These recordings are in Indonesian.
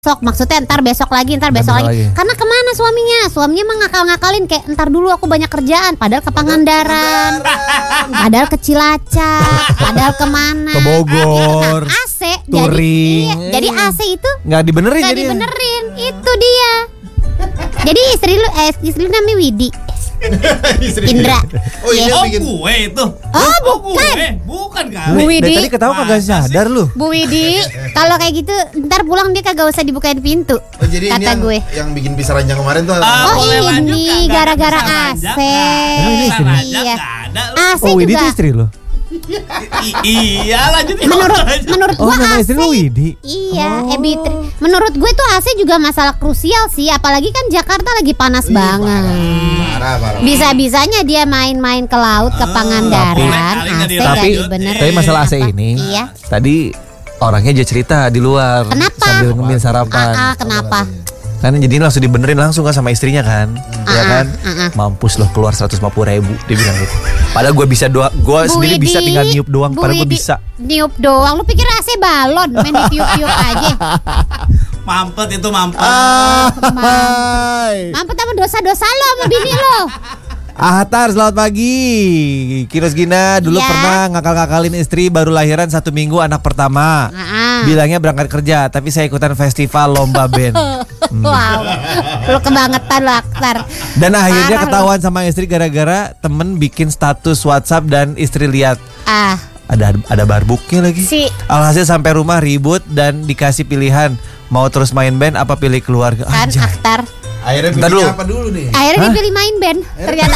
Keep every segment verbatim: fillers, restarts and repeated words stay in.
Besok, maksudnya ntar besok lagi, ntar besok lagi. lagi. Karena kemana suaminya? Suaminya mah ngakal-ngakalin kayak ntar dulu aku banyak kerjaan. Padahal ke Pangandaran, padahal ke Cilacap, padahal kemana? Ke Bogor, nah, A C, touring. Jadi, iya, jadi A C itu nggak dibenerin, nggak jadi dibenerin, itu dia. Jadi istri lu, eh, istri lu namanya Widi. Indra. Oh iya, oh bikin. gue itu. Oh, bukan. Gue. Bukan kan. Bu Widi. Dari tadi ketawa kagak sadar lu. Bu Widi, kalau kayak gitu ntar pulang dia kagak usah dibukain pintu. Oh, jadi kata ini yang, gue. yang bikin pisah ranjang kemarin tuh. Ah, Oh boleh lanjut, ini nggak? Nggak gara-gara ada A pisah C. ranjang, nggak. Pisah ranjang, Iya. nggak ada. A C Oh, Widi juga. itu istri lu. I- iya lanjut. Menurut menurut Oh, gua nama A C. istri lu Widi. Iya, Oh. eh, Bitri. Menurut gue tuh A C juga masalah krusial sih, apalagi kan Jakarta lagi panas Wih, banget. Parah, parah. Bisa-bisanya dia main-main ke laut ke Pangandaran, tapi- A C tapi- gak dibenerin. Tapi masalah A C Apa? ini, Iya. tadi orangnya aja cerita di luar. Kenapa? Sambil ngemil sarapan. Ah, ah, kenapa? Kan jadi langsung dibenerin langsung kan sama istrinya kan, ya Ah, kan? ah, ah. Mampus loh keluar seratus lima puluh ribu, dia bilang gitu. Padahal gue bisa doang, gue Bu sendiri Widi, bisa tinggal niup doang, Bu padahal gue Widi, bisa. niup doang. Lu pikir A C balon main ditiup-tiup aja. Mampet itu mampet. Ah, Mampet sama dosa-dosa lo sama bini lo. Ahtar, selamat pagi. Kiros Gina dulu Iya. pernah ngakal-ngakalin istri baru lahiran satu minggu anak pertama. Ah. Bilangnya berangkat kerja, tapi saya ikutan festival lomba band. Wow, lu kebangetan lo Akhtar. Dan akhirnya Parah ketahuan sama istri gara-gara temen bikin status WhatsApp dan istri lihat Ah, ada ada barbuknya lagi. Si- Alhasil sampai rumah ribut dan dikasih pilihan mau terus main band apa pilih keluarga. kan Anjay. Akhtar. Akhirnya Bentar pilihnya dulu. apa dulu nih? Akhirnya Hah? dipilih main band ternyata.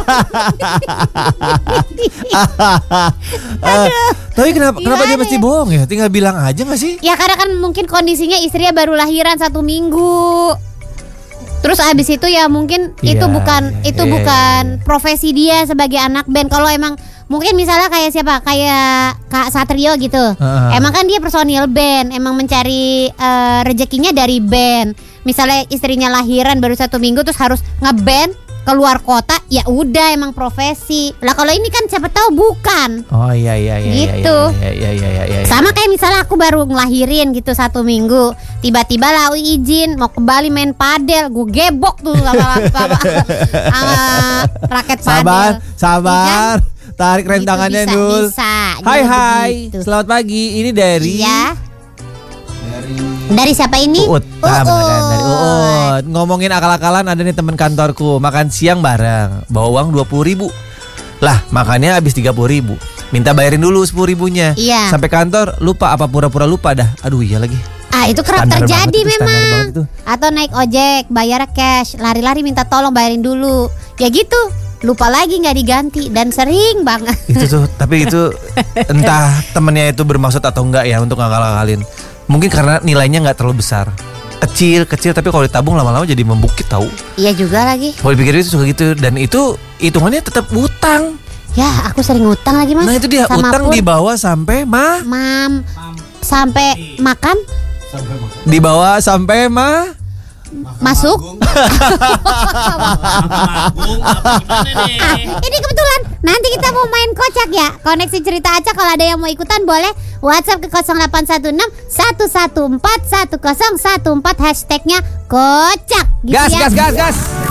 Ah, tapi kenapa kenapa dia mesti bohong ya? Tinggal bilang aja nggak sih? Ya karena kan mungkin kondisinya istrinya baru lahiran satu minggu. Terus abis itu ya mungkin Iya, itu bukan iya, itu iya, bukan iya. profesi dia sebagai anak band. Kalau emang mungkin misalnya kayak siapa, kayak Kak Satrio gitu. Heeh. Emang kan dia personil band, emang mencari eh, rezekinya dari band. Misalnya istrinya lahiran baru satu minggu terus harus ngeband keluar kota, ya udah emang profesi. Lah kalau ini kan siapa tahu bukan. Oh iya iya iya Gitu. iya iya iya iya iya. Sama kayak misalnya aku baru ngelahirin gitu satu minggu, tiba-tiba Lawi izin mau ke Bali main padel, gue gebok tuh sama, sama, sama raket padel. Sabar, sabar. Tarik Gitu, rentangannya bisa, dulu. bisa. Hai Gitu, hai. gitu. Selamat pagi. Ini dari Iya. Dari siapa ini? Uut. Nah, beneran, dari Uut. Ngomongin akal-akalan, ada nih temen kantorku makan siang bareng, bawa uang dua puluh ribu. Lah, makannya habis tiga puluh ribu. Minta bayarin dulu sepuluh ribunya. Iya. Sampai kantor lupa apa pura-pura lupa dah. Aduh iya lagi. Ah itu kerap Standar terjadi banget itu, standar memang. banget itu. Atau naik ojek, bayar cash, lari-lari minta tolong bayarin dulu. Ya gitu. Lupa lagi nggak diganti dan sering banget. Itu tuh, tapi itu entah temennya itu bermaksud atau enggak ya untuk ngakal-ngakalin. Mungkin karena nilainya nggak terlalu besar. Kecil, kecil tapi kalau ditabung lama-lama jadi membukit tahu. Iya juga lagi. Kalau dipikir itu suka gitu, dan itu hitungannya tetap utang. Ya aku sering utang lagi mas. Nah itu dia, Sama utang Pur. dibawa sampai mah, Mam sampai makan dibawa sampai mah. masuk. Agung apa gimana nih? Ah, ini kebetulan nanti kita mau main kocak ya. Koneksi cerita aja, kalau ada yang mau ikutan boleh WhatsApp ke nol delapan satu enam satu satu empat satu nol satu empat hashtagnya kocak gitu Gas, ya. gas, gas, gas.